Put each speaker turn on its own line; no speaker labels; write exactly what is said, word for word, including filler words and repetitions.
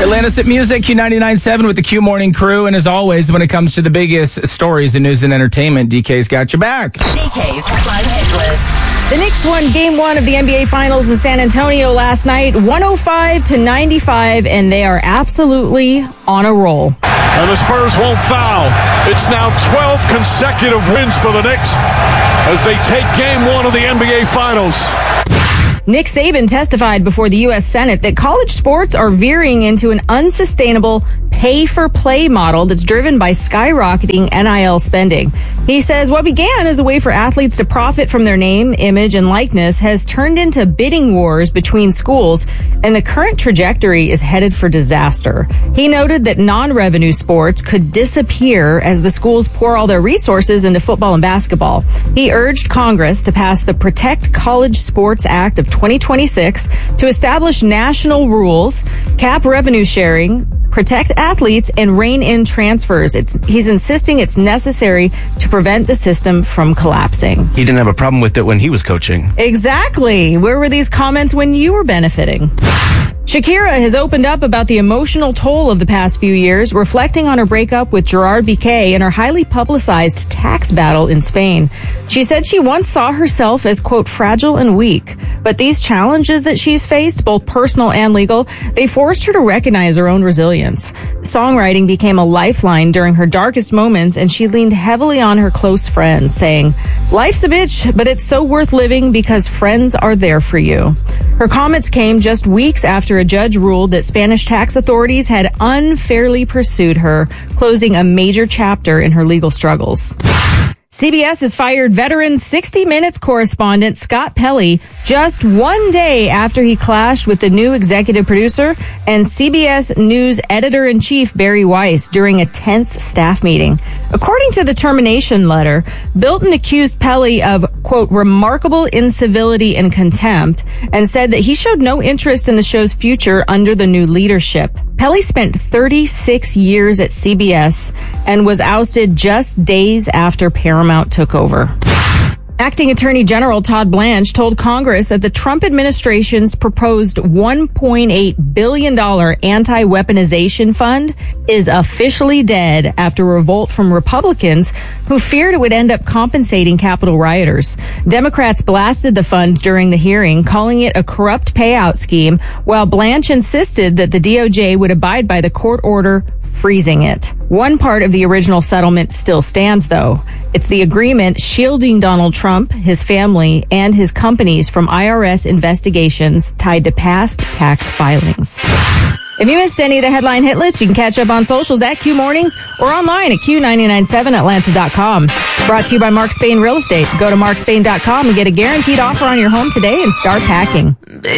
Atlantis at Music, Q ninety-nine point seven with the Q Morning Crew. And as always, when it comes to the biggest stories in news and entertainment, D K's got your back.
D K's Headline Hit List.
The Knicks won game one of the N B A Finals in San Antonio last night, one oh five to ninety-five, and they are absolutely on a roll.
And the Spurs won't foul. It's now twelve consecutive wins for the Knicks as they take game one of the N B A Finals.
Nick Saban testified before the U S Senate that college sports are veering into an unsustainable pay-for-play model that's driven by skyrocketing N I L spending. He says what began as a way for athletes to profit from their name, image, and likeness has turned into bidding wars between schools, and the current trajectory is headed for disaster. He noted that non-revenue sports could disappear as the schools pour all their resources into football and basketball. He urged Congress to pass the Protect College Sports Act of twenty twenty-six to establish national rules, cap revenue sharing, protect athletes, and rein in transfers. It's, he's insisting it's necessary to prevent the system from collapsing.
He didn't have a problem with it when he was coaching.
Exactly. Where were these comments when you were benefiting? Shakira has opened up about the emotional toll of the past few years, reflecting on her breakup with Gerard Piqué and her highly publicized tax battle in Spain. She said she once saw herself as, quote, fragile and weak. But these challenges that she's faced, both personal and legal, they forced her to recognize her own resilience. Songwriting became a lifeline during her darkest moments, and she leaned heavily on her close friends, saying, "Life's a bitch, but it's so worth living because friends are there for you." Her comments came just weeks after a judge ruled that Spanish tax authorities had unfairly pursued her, closing a major chapter in her legal struggles. C B S has fired veteran sixty minutes correspondent Scott Pelley just one day after he clashed with the new executive producer and C B S News editor-in-chief Barry Weiss during a tense staff meeting. According to the termination letter, Bilton accused Pelley of, quote, remarkable incivility and contempt, and said that he showed no interest in the show's future under the new leadership. Pelley spent thirty-six years at C B S and was ousted just days after Paramount took over. Acting Attorney General Todd Blanche told Congress that the Trump administration's proposed one point eight billion dollars anti-weaponization fund is officially dead after a revolt from Republicans who feared it would end up compensating Capitol rioters. Democrats blasted the fund during the hearing, calling it a corrupt payout scheme, while Blanche insisted that the D O J would abide by the court order freezing it. One part of the original settlement still stands, though. It's the agreement shielding Donald Trump, his family, and his companies from I R S investigations tied to past tax filings. If you missed any of the headline hit list, you can catch up on socials at Q Mornings or online at Q nine nine seven Atlanta dot com. Brought to you by Mark Spain Real Estate. Go to mark spain dot com and get a guaranteed offer on your home today and start packing.